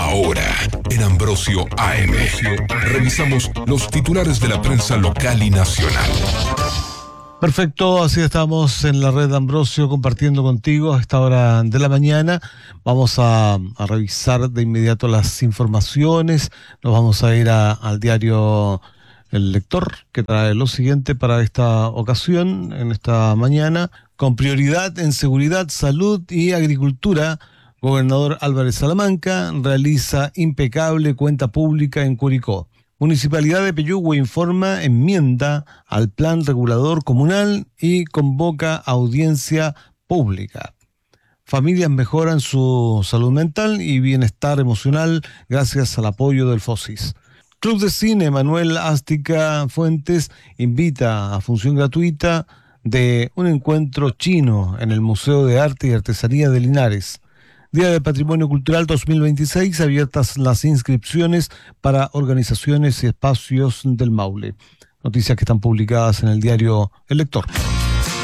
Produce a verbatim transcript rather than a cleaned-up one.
Ahora, en Ambrosio A M, revisamos los titulares de la prensa local y nacional. Perfecto, así estamos en la red de Ambrosio compartiendo contigo a esta hora de la mañana. Vamos a, a revisar de inmediato las informaciones. Nos vamos a ir a, al diario El Lector, que trae lo siguiente para esta ocasión, en esta mañana. Con prioridad en seguridad, salud y agricultura, gobernador Álvarez Salamanca realiza impecable cuenta pública en Curicó. Municipalidad de Peyúgue informa enmienda al plan regulador comunal y convoca audiencia pública. Familias mejoran su salud mental y bienestar emocional gracias al apoyo del FOSIS. Club de Cine Manuel Ástica Fuentes invita a función gratuita de un encuentro chino en el Museo de Arte y Artesanía de Linares. Día del Patrimonio Cultural dos mil veintiséis, abiertas las inscripciones para organizaciones y espacios del Maule. Noticias que están publicadas en el diario El Lector.